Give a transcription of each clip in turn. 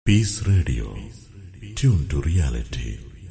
Piece radio. Tune to reality.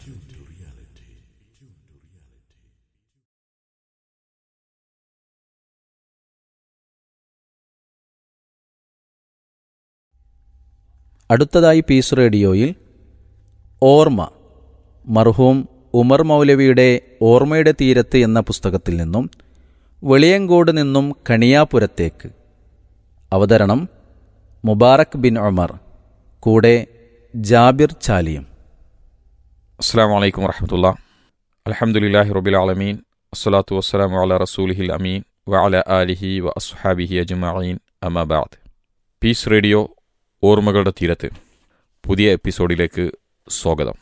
അടുത്തതായി piece റേഡിയോയിൽ ഓർമ്മ, മർഹൂം ഉമർ മൗലവിയുടെ ഓർമ്മയുടെ തീരത്ത് എന്ന പുസ്തകത്തിൽ നിന്നും വെളിയങ്കോട് നിന്നും കണിയാപുരത്തേക്ക്. അവതരണം മുബാറക് ബിൻ ഉമർ, കൂടെ ജാബിർ ചാലിയം. അസ്സലാമു അലൈക്കും വറഹ്മത്തുള്ളാഹി. അൽഹംദുലില്ലാഹി റബ്ബിൽ ആലമീൻ. അസ്സലാത്തു വസ്സലാമു അലാ റസൂലിഹിൽ അമീൻ വഅലാ ആലിഹി വഅസ്ഹാബിഹി അജ്മഈൻ. അമ്മാ ബഅദ്. പീസ് റേഡിയോ ഓർമ്മകളുടെ തീരത്ത് പുതിയ എപ്പിസോഡിലേക്ക് സ്വാഗതം.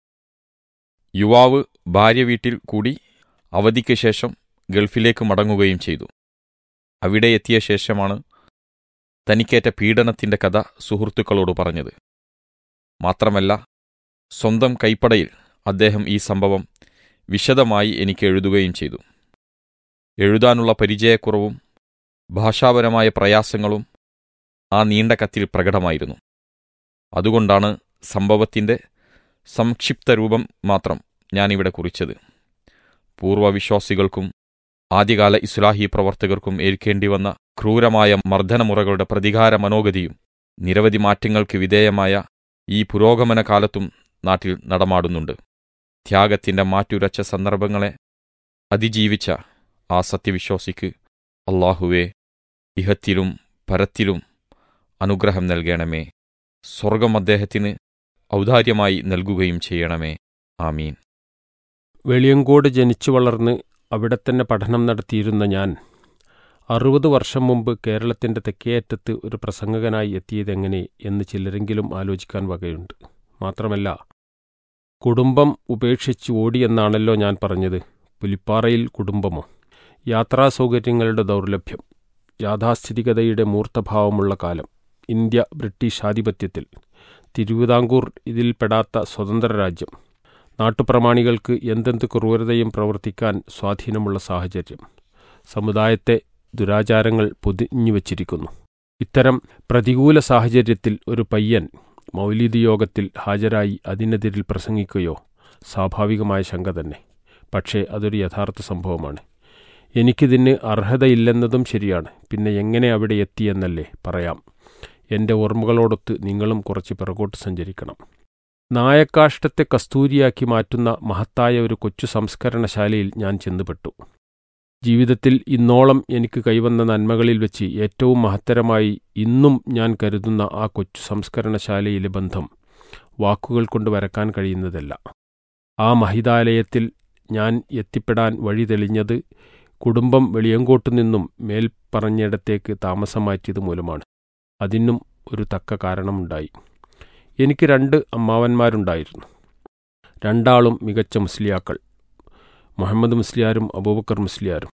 യുവാവ് ഭാര്യ വീട്ടിൽ കൂടി അവധിക്ക് ശേഷം ഗൾഫിലേക്ക് മടങ്ങുകയും ചെയ്തു. അവിടെ എത്തിയ ശേഷമാണ് തനിക്കേറ്റ പീഡനത്തിൻ്റെ കഥ സുഹൃത്തുക്കളോട് പറഞ്ഞത്. മാത്രമല്ല, സ്വന്തം കൈപ്പടയിൽ അദ്ദേഹം ഈ സംഭവം വിശദമായി എനിക്ക് എഴുതുകയും ചെയ്തു. എഴുതാനുള്ള പരിചയക്കുറവും ഭാഷാപരമായ പ്രയാസങ്ങളും ആ നീണ്ട കത്തിൽ പ്രകടമായിരുന്നു. അതുകൊണ്ടാണ് സംഭവത്തിൻ്റെ സംക്ഷിപ്ത രൂപം മാത്രം ഞാനിവിടെ കുറിച്ചത്. പൂർവ്വവിശ്വാസികൾക്കും ആദ്യകാല ഇസ്ലാഹി പ്രവർത്തകർക്കും ഏൽക്കേണ്ടി വന്ന ക്രൂരമായ മർദ്ദനമുറകളുടെ പ്രതികാര മനോഗതിയും നിരവധി മാറ്റങ്ങൾക്ക് വിധേയമായ ഈ പുരോഗമന കാലത്തും നാട്ടിൽ നടമാടുന്നുണ്ട്. ത്യാഗത്തിൻ്റെ മാറ്റുരച്ച സന്ദർഭങ്ങളെ അതിജീവിച്ച ആ സത്യവിശ്വാസിക്ക് അല്ലാഹുവേ, ഇഹത്തിലും പരത്തിലും അനുഗ്രഹം നൽകണമേ. സ്വർഗം അദ്ദേഹത്തിന് ഔദാര്യമായി നൽകുകയും ചെയ്യണമേ. ആമീൻ. വെളിയങ്കോട് ജനിച്ചു വളർന്ന് അവിടെ തന്നെ പഠനം നടത്തിയിരുന്ന ഞാൻ 60 വർഷം മുമ്പ് കേരളത്തിൻ്റെ തെക്കേയറ്റത്ത് ഒരു പ്രസംഗകനായി എത്തിയതെങ്ങനെ എന്ന് ചിലരെങ്കിലും ആലോചിക്കാൻ വകയുണ്ട്. മാത്രമല്ല, കുടുംബം ഉപേക്ഷിച്ച് ഓടിയെന്നാണല്ലോ ഞാൻ പറഞ്ഞത്. പുലിപ്പാറയിൽ കുടുംബമോ? യാത്രാസൗകര്യങ്ങളുടെ ദൗർലഭ്യം, യാഥാസ്ഥിതികതയുടെ മൂർത്തഭാവമുള്ള കാലം, ഇന്ത്യ ബ്രിട്ടീഷ് ആധിപത്യത്തിൽ, തിരുവിതാംകൂർ ഇതിൽപ്പെടാത്ത സ്വതന്ത്ര രാജ്യം, നാട്ടുപ്രമാണികൾക്ക് എന്തെന്ത് ക്രൂരതയും പ്രവർത്തിക്കാൻ സ്വാധീനമുള്ള സാഹചര്യം, സമുദായത്തെ ദുരാചാരങ്ങൾ പൊതിഞ്ഞുവച്ചിരിക്കുന്നു. ഇത്തരം പ്രതികൂല സാഹചര്യത്തിൽ ഒരു പയ്യൻ മൗലിദ് യോഗത്തിൽ ഹാജരായി അതിനെതിരിൽ പ്രസംഗിക്കുകയോ സ്വാഭാവികമായ ശങ്ക തന്നെ. പക്ഷേ അതൊരു യഥാർത്ഥ സംഭവമാണ്. എനിക്കിതിന് അർഹതയില്ലെന്നതും ശരിയാണ്. പിന്നെ എങ്ങനെ അവിടെ എത്തിയെന്നല്ലേ പറയാം. എൻ്റെ ഓർമ്മകളോടൊത്ത് നിങ്ങളും കുറച്ച് പിറകോട്ട് സഞ്ചരിക്കണം. നായക്കാഷ്ടത്തെ കസ്തൂരിയാക്കി മാറ്റുന്ന മഹത്തായ ഒരു കൊച്ചു സംസ്കരണശാലയിൽ ഞാൻ ചെന്നുപെട്ടു. ജീവിതത്തിൽ ഇന്നോളം എനിക്ക് കൈവന്ന നന്മകളിൽ വെച്ച് ഏറ്റവും മഹത്തരമായി ഇന്നും ഞാൻ കരുതുന്ന ആ കൊച്ചു സംസ്കരണശാലയിലെ ബന്ധം വാക്കുകൾ കൊണ്ട് വരക്കാൻ കഴിയുന്നതല്ല. ആ മഹിതാലയത്തിൽ ഞാൻ എത്തിപ്പെടാൻ വഴി തെളിഞ്ഞത് കുടുംബം വെളിയങ്കോട്ടു നിന്നും മേൽപ്പറഞ്ഞിടത്തേക്ക് താമസം മാറ്റിയത് മൂലമാണ്. അതിനും ഒരു തക്ക കാരണമുണ്ടായി. എനിക്ക് 2 അമ്മാവന്മാരുണ്ടായിരുന്നു. രണ്ടാളും മികച്ച മുസ്ലിയാക്കൾ, മുഹമ്മദ് മുസ്ലിയാരും അബൂബക്കർ മുസ്ലിയാരും.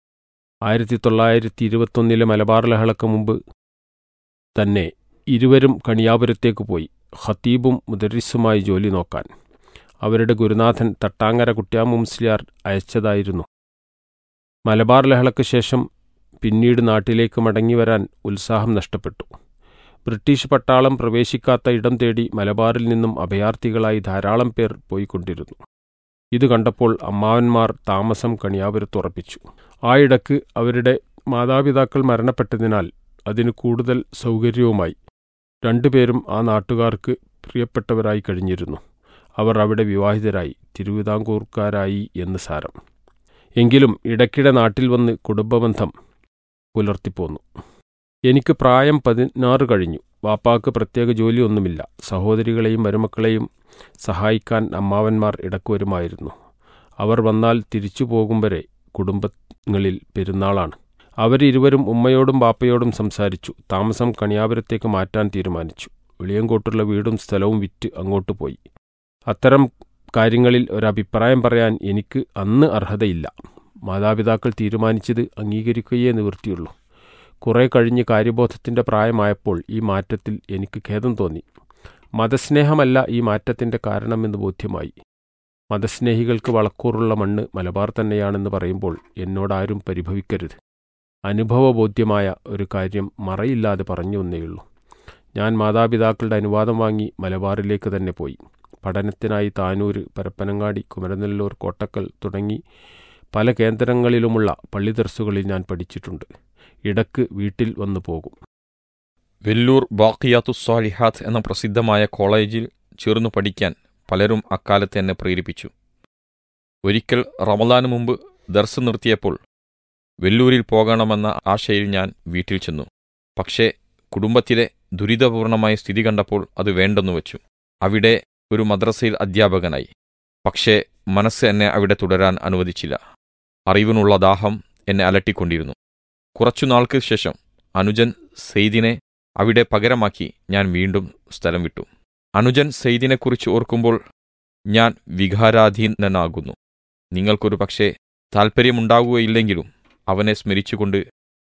1921 മലബാർ ലഹളക്ക് മുമ്പ് തന്നെ ഇരുവരും കണിയാപുരത്തേക്ക് പോയി, ഖത്തീബും മുദരിസുമായി ജോലി നോക്കാൻ. അവരുടെ ഗുരുനാഥൻ തട്ടാങ്ങര കുട്യാമു മുസ്ലിയാർ അയച്ചതായിരുന്നു. മലബാർ ലഹളക്ക് ശേഷം പിന്നീട് നാട്ടിലേക്ക് മടങ്ങിവരാൻ ഉത്സാഹം നഷ്ടപ്പെട്ടു. ബ്രിട്ടീഷ് പട്ടാളം പ്രവേശിക്കാത്ത ഇടം തേടി മലബാറിൽ നിന്നും അഭയാർത്ഥികളായി ധാരാളം പേർ പോയിക്കൊണ്ടിരുന്നു. ഇത് കണ്ടപ്പോൾ അമ്മാവന്മാർ താമസം കണിയാപുരത്തുറപ്പിച്ചു. ആ ഇടക്ക് അവരുടെ മാതാപിതാക്കൾ മരണപ്പെട്ടതിനാൽ അതിന് കൂടുതൽ സൗകര്യവുമായി. 2 പേരും ആ നാട്ടുകാർക്ക് പ്രിയപ്പെട്ടവരായി കഴിഞ്ഞിരുന്നു. അവർ അവിടെ വിവാഹിതരായി, തിരുവിതാംകൂർക്കാരായി എന്ന് സാരം. എങ്കിലും ഇടയ്ക്കിടെ നാട്ടിൽ വന്ന് കുടുംബബന്ധം പുലർത്തിപ്പോന്നു. എനിക്ക് പ്രായം 16 കഴിഞ്ഞു. വാപ്പാക്ക് പ്രത്യേക ജോലിയൊന്നുമില്ല. സഹോദരികളെയും മരുമക്കളെയും സഹായിക്കാൻ അമ്മാവന്മാർ ഇടയ്ക്ക് വരുമായിരുന്നു. അവർ വന്നാൽ തിരിച്ചു പോകും വരെ കുടുംബങ്ങളിൽ പെരുന്നാളാണ്. അവരിരുവരും ഉമ്മയോടും ബാപ്പയോടും സംസാരിച്ചു. താമസം കണിയാപുരത്തേക്ക് മാറ്റാൻ തീരുമാനിച്ചു. വെളിയങ്കോട്ടുള്ള വീടും സ്ഥലവും വിറ്റ് അങ്ങോട്ട് പോയി. അത്തരം കാര്യങ്ങളിൽ ഒരഭിപ്രായം പറയാൻ എനിക്ക് അന്ന് അർഹതയില്ല. മാതാപിതാക്കൾ തീരുമാനിച്ചത് അംഗീകരിക്കുകയേ നിവൃത്തിയുള്ളൂ. കുറെ കഴിഞ്ഞ് കാര്യബോധത്തിൻ്റെ പ്രായമായപ്പോൾ ഈ മാറ്റത്തിൽ എനിക്ക് ഖേദം തോന്നി. മതസ്നേഹമല്ല ഈ മാറ്റത്തിൻ്റെ കാരണമെന്ന് ബോധ്യമായി. മതസ്നേഹികൾക്ക് വളക്കൂറുള്ള മണ്ണ് മലബാർ തന്നെയാണെന്ന് പറയുമ്പോൾ എന്നോടാരും പരിഭവിക്കരുത്. അനുഭവബോധ്യമായ ഒരു കാര്യം മറയില്ലാതെ പറഞ്ഞു എന്നേയുള്ളൂ. ഞാൻ മാതാപിതാക്കളുടെ അനുവാദം വാങ്ങി മലബാറിലേക്ക് തന്നെ പോയി. പഠനത്തിനായി താനൂർ, പരപ്പനങ്ങാടി, കുമരനെല്ലൂർ, കോട്ടക്കൽ തുടങ്ങി പല കേന്ദ്രങ്ങളിലുമുള്ള പള്ളി ദർസുകളിൽ ഞാൻ പഠിച്ചിട്ടുണ്ട്. ഇടക്ക് വീട്ടിൽ വന്നു പോകും. വെല്ലൂർ ബാഖിയാത്തുസ് സ്വാലിഹാത്ത് എന്ന പ്രസിദ്ധമായ കോളേജിൽ ചേർന്നു പഠിക്കാൻ പലരും അക്കാലത്ത് എന്നെ പ്രേരിപ്പിച്ചു. ഒരിക്കൽ റമദാന് മുമ്പ് ദർസ് നിർത്തിയപ്പോൾ വെല്ലൂരിൽ പോകണമെന്ന ആശയിൽ ഞാൻ വീട്ടിൽ ചെന്നു. പക്ഷേ കുടുംബത്തിലെ ദുരിതപൂർണമായ സ്ഥിതി കണ്ടപ്പോൾ അത് വേണ്ടെന്നു വച്ചു. അവിടെ ഒരു മദ്രസയിൽ അധ്യാപകനായി. പക്ഷേ മനസ്സ് എന്നെ അവിടെ തുടരാൻ അനുവദിച്ചില്ല. അറിവിനുള്ള ദാഹം എന്നെ അലട്ടിക്കൊണ്ടിരുന്നു. കുറച്ചുനാൾക്ക് ശേഷം അനുജൻ സെയ്ദിനെ അവിടെ പകരമാക്കി ഞാൻ വീണ്ടും സ്ഥലം വിട്ടു. അനുജൻ സെയ്ദിനെക്കുറിച്ച് ഓർക്കുമ്പോൾ ഞാൻ വികാരാധീനനാകുന്നു. നിങ്ങൾക്കൊരു പക്ഷേ താൽപ്പര്യമുണ്ടാകുകയില്ലെങ്കിലും അവനെ സ്മരിച്ചുകൊണ്ട്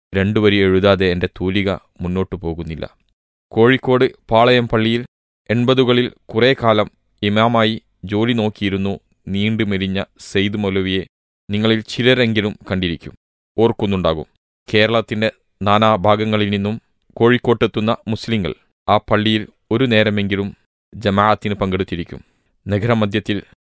2 വരി എഴുതാതെ എൻ്റെ തൂലിക മുന്നോട്ടു പോകുന്നില്ല. കോഴിക്കോട് പാളയം പള്ളിയിൽ 80കളിൽ കുറേ കാലം ഇമാമായി ജോലി നോക്കിയിരുന്നു നീണ്ടു മെലിഞ്ഞ സെയ്ദ് മൗലവിയെ നിങ്ങളിൽ ചിലരെങ്കിലും കണ്ടിരിക്കും, ഓർക്കുന്നുണ്ടാകും. കേരളത്തിൻ്റെ നാനാഭാഗങ്ങളിൽ നിന്നും കോഴിക്കോട്ടെത്തുന്ന മുസ്ലിങ്ങൾ ആ പള്ളിയിൽ ഒരു നേരമെങ്കിലും ജമാഅത്തിന് പങ്കെടുത്തിരിക്കും. നഗരമധ്യത്തിൽ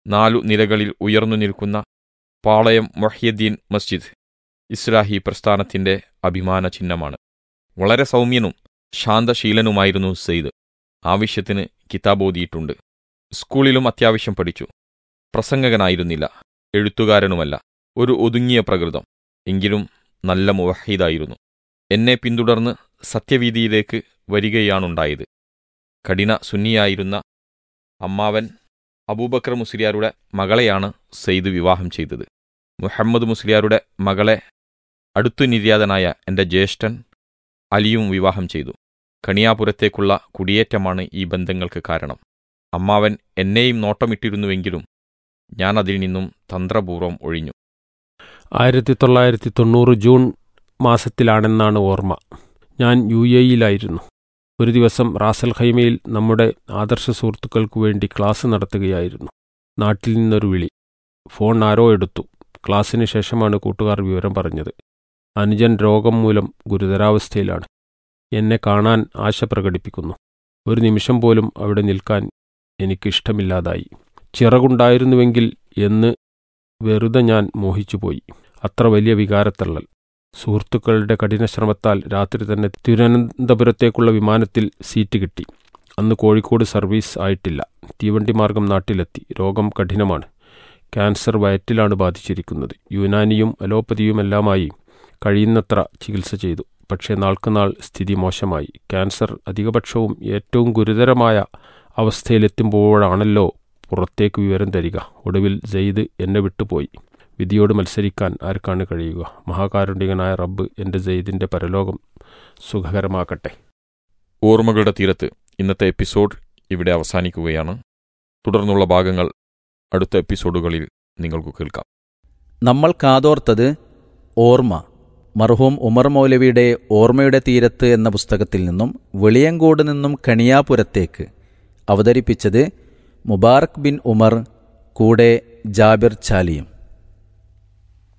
4 നിലകളിൽ ഉയർന്നു നിൽക്കുന്ന പാളയം മുഹ്യിദ്ദീൻ മസ്ജിദ് ഇസ്ലാഹി പ്രസ്ഥാനത്തിൻ്റെ അഭിമാന ചിഹ്നമാണ്. വളരെ സൗമ്യനും ശാന്തശീലനുമായിരുന്നു സെയ്ദ്. ആവശ്യത്തിന് കിതാബോധിയിട്ടുണ്ട്. സ്കൂളിലും അത്യാവശ്യം പഠിച്ചു. പ്രസംഗകനായിരുന്നില്ല, എഴുത്തുകാരനുമല്ല. ഒരു ഒതുങ്ങിയ പ്രകൃതം. എങ്കിലും നല്ല മുവഹീദായിരുന്നു. എന്നെ പിന്തുടർന്ന് സത്യവീതിയിലേക്ക് വരികയാണുണ്ടായത്. കഠിന സുന്നിയായിരുന്ന അമ്മാവൻ അബൂബക്കർ മുസ്ലിയാരുടെ മകളെയാണ് സെയ്ദ് വിവാഹം ചെയ്തത്. മുഹമ്മദ് മുസ്ലിയാരുടെ മകളെ അടുത്തു നിര്യാതനായ എൻ്റെ ജ്യേഷ്ഠൻ അലിയും വിവാഹം ചെയ്തു. കണിയാപുരത്തേക്കുള്ള കുടിയേറ്റമാണ് ഈ ബന്ധങ്ങൾക്ക് കാരണം. അമ്മാവൻ എന്നെയും നോട്ടമിട്ടിരുന്നുവെങ്കിലും ഞാൻ അതിൽ നിന്നും തന്ത്രപൂർവ്വം ഒഴിഞ്ഞു. 1990 ജൂൺ മാസത്തിലാണെന്നാണ് ഓർമ്മ. ഞാൻ UAE-യിലായിരുന്നു. ഒരു ദിവസം റാസൽ ഖൈമയിൽ നമ്മുടെ ആദർശ സുഹൃത്തുക്കൾക്കു വേണ്ടി ക്ലാസ് നടത്തുകയായിരുന്നു. നാട്ടിൽ നിന്നൊരു വിളി. ഫോൺ ആരോ എടുത്തു. ക്ലാസ്സിന് ശേഷമാണ് കൂട്ടുകാർ വിവരം പറഞ്ഞത്. അനുജൻ രോഗം മൂലം ഗുരുതരാവസ്ഥയിലാണ്. എന്നെ കാണാൻ ആശ പ്രകടിപ്പിക്കുന്നു. ഒരു നിമിഷം പോലും അവിടെ നിൽക്കാൻ എനിക്കിഷ്ടമില്ലാതായി. ചിറകുണ്ടായിരുന്നുവെങ്കിൽ എന്ന് വെറുതെ ഞാൻ മോഹിച്ചുപോയി. അത്ര വലിയ വികാരത്തള്ളൽ. സുഹൃത്തുക്കളുടെ കഠിനശ്രമത്താൽ രാത്രി തന്നെ തിരുവനന്തപുരത്തേക്കുള്ള വിമാനത്തിൽ സീറ്റ് കിട്ടി. അന്ന് കോഴിക്കോട് സർവീസ് ആയിട്ടില്ല. തീവണ്ടി മാർഗം നാട്ടിലെത്തി. രോഗം കഠിനമാണ്. ക്യാൻസർ വയറ്റിലാണ് ബാധിച്ചിരിക്കുന്നത്. യുനാനിയും അലോപ്പതിയുമെല്ലാമായി കഴിയുന്നത്ര ചികിത്സ ചെയ്തു. പക്ഷേ നാൾക്കുനാൾ സ്ഥിതി മോശമായി. ക്യാൻസർ അധികപക്ഷവും ഏറ്റവും ഗുരുതരമായ അവസ്ഥയിലെത്തുമ്പോഴാണല്ലോ പുറത്തേക്ക് വിവരം തരിക. ഒടുവിൽ സെയ്ദ് എന്നെ വിട്ടുപോയി. വിധിയോട് മത്സരിക്കാൻ ആർക്കാണ് കഴിയുക? മഹാകാരുണികനായ റബ്ബ് എൻ്റെ സെയ്ദിൻ്റെ പരലോകം സുഖകരമാക്കട്ടെ. ഓർമ്മകളുടെ തീരത്ത് ഇന്നത്തെ എപ്പിസോഡ് ഇവിടെ അവസാനിക്കുകയാണ്. തുടർന്നുള്ള ഭാഗങ്ങൾ അടുത്ത എപ്പിസോഡുകളിൽ നിങ്ങൾക്ക് കേൾക്കാം. നമ്മൾ കാതോർത്തത് ഓർമ്മ, മർഹൂം ഉമർ മൗലവിയുടെ ഓർമ്മയുടെ തീരത്ത് എന്ന പുസ്തകത്തിൽ നിന്നും വെളിയങ്കോട് നിന്നും കണിയാപുരത്തേക്ക്. അവതരിപ്പിച്ചത് മുബാറക് ബിൻ ഉമർ, കൂടെ ജാബിർ ചാലിയും.